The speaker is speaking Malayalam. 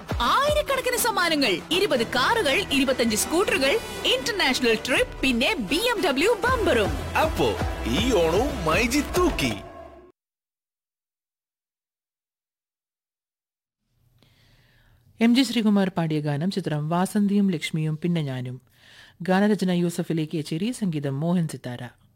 ആയിരക്കണക്കിന് സമ്മാനങ്ങൾ, 20 കാറുകൾ, 25 സ്കൂട്ടറുകൾ, ഇന്റർനാഷണൽ ട്രിപ്പ്, പിന്നെ BMW ബമ്പറും. അപ്പോ ഈ ഓണവും മൈജി തൂക്കി. എം ജി ശ്രീകുമാർ പാടിയ ഗാനം. ചിത്രം വാസന്തിയും ലക്ഷ്മിയും പിന്നെ ഞാനും. ഗാനരചന യൂസഫ് അലി കേച്ചേരി, സംഗീതം മോഹൻ സിത്താര.